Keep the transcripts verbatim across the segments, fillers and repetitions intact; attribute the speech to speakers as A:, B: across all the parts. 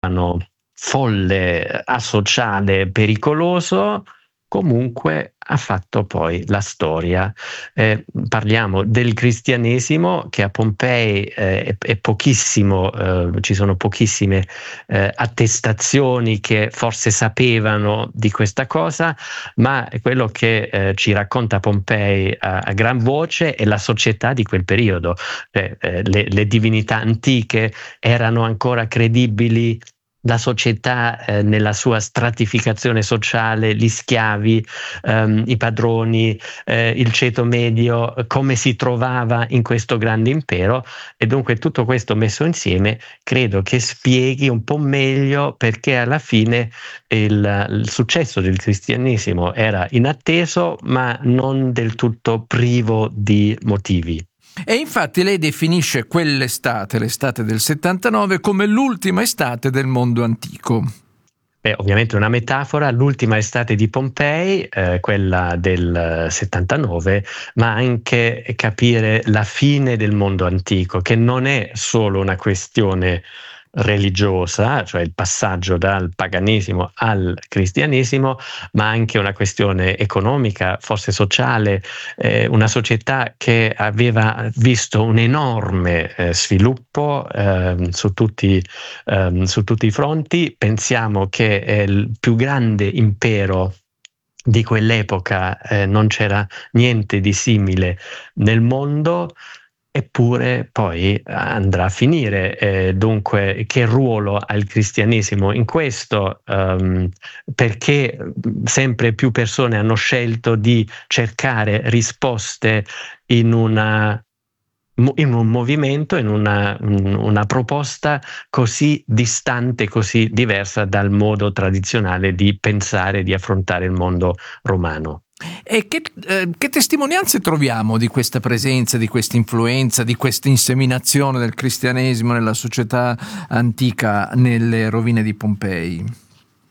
A: consideravano folle, asociale, pericoloso, comunque ha fatto poi la storia. Eh, parliamo del cristianesimo che a Pompei eh, è, è pochissimo, eh, ci sono pochissime eh, attestazioni che forse sapevano di questa cosa, ma quello che eh, ci racconta Pompei a, a gran voce è la società di quel periodo. Cioè, eh, le, le divinità antiche erano ancora credibili, la società eh, nella sua stratificazione sociale, gli schiavi, ehm, i padroni, eh, il ceto medio, come si trovava in questo grande impero, e dunque tutto questo messo insieme credo che spieghi un po' meglio perché alla fine il, il successo del cristianesimo era inatteso ma non del tutto privo di motivi.
B: E infatti lei definisce quell'estate, l'estate del settantanove, come l'ultima estate del mondo antico.
A: Beh, ovviamente una metafora, l'ultima estate di Pompei, eh, quella del settantanove, ma anche capire la fine del mondo antico, che non è solo una questione religiosa, cioè il passaggio dal paganesimo al cristianesimo, ma anche una questione economica, forse sociale, eh, una società che aveva visto un enorme eh, sviluppo eh, su tutti, eh, su tutti i fronti. Pensiamo che è il più grande impero di quell'epoca, eh, non c'era niente di simile nel mondo. Eppure poi andrà a finire. Eh, dunque, che ruolo ha il cristianesimo in questo? Um, perché sempre più persone hanno scelto di cercare risposte in una in un movimento, in una, una proposta così distante, così diversa dal modo tradizionale di pensare, di affrontare il mondo romano.
B: E che, eh, che testimonianze troviamo di questa presenza, di questa influenza, di questa inseminazione del cristianesimo nella società antica nelle rovine di Pompei?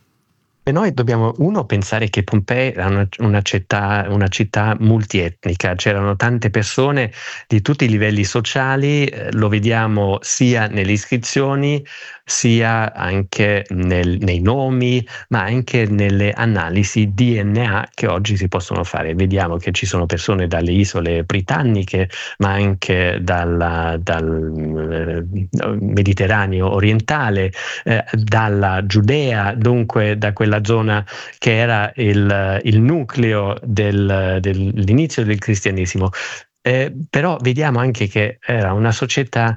A: E noi dobbiamo, uno, pensare che Pompei era una, una, città, una città multietnica, c'erano tante persone di tutti i livelli sociali, eh, lo vediamo sia nelle iscrizioni, sia anche nel, nei nomi, ma anche nelle analisi D N A che oggi si possono fare. Vediamo che ci sono persone dalle isole britanniche, ma anche dalla, dal eh, Mediterraneo orientale, eh, dalla Giudea, dunque da quella zona che era il, il nucleo del, dell'inizio del cristianesimo. Eh, però vediamo anche che era una società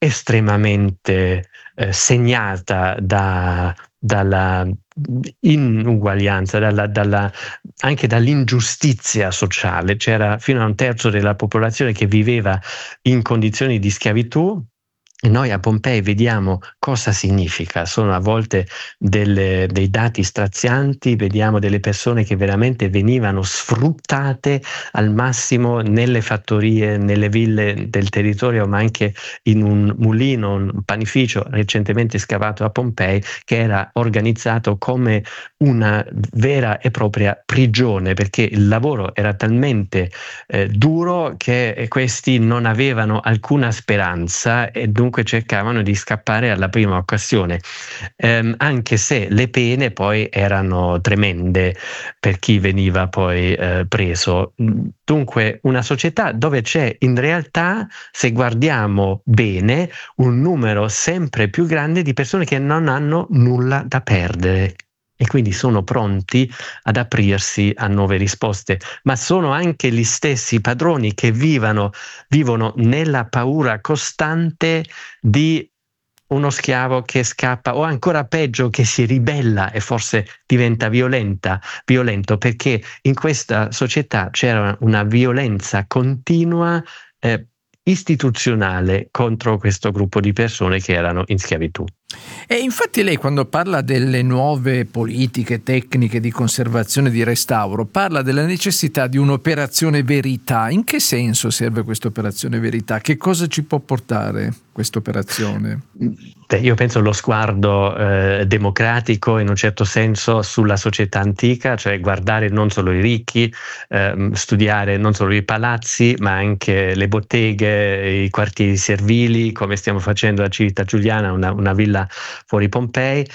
A: estremamente eh, segnata da, dalla inuguaglianza, dalla, dalla, anche dall'ingiustizia sociale. C'era fino a un terzo della popolazione che viveva in condizioni di schiavitù. E noi a Pompei vediamo cosa significa, sono a volte delle, dei dati strazianti, vediamo delle persone che veramente venivano sfruttate al massimo nelle fattorie, nelle ville del territorio, ma anche in un mulino, un panificio recentemente scavato a Pompei, che era organizzato come una vera e propria prigione, perché il lavoro era talmente eh, duro che questi non avevano alcuna speranza e dunque cercavano di scappare alla prima occasione, ehm, anche se le pene poi erano tremende per chi veniva poi eh, preso. Dunque una società dove c'è in realtà, se guardiamo bene, un numero sempre più grande di persone che non hanno nulla da perdere e quindi sono pronti ad aprirsi a nuove risposte, ma sono anche gli stessi padroni che vivano, vivono nella paura costante di uno schiavo che scappa, o ancora peggio che si ribella e forse diventa violenta, violento, perché in questa società c'era una violenza continua eh, istituzionale contro questo gruppo di persone che erano in schiavitù.
B: E infatti lei, quando parla delle nuove politiche tecniche di conservazione e di restauro, parla della necessità di un'operazione verità. In che senso serve questa operazione verità? Che cosa ci può portare questa operazione?
A: Beh, io penso allo sguardo eh, democratico in un certo senso sulla società antica, cioè guardare non solo i ricchi, eh, studiare non solo i palazzi, ma anche le botteghe, i quartieri servili, come stiamo facendo a Civita Giuliana, una, una villa fuori Pompei,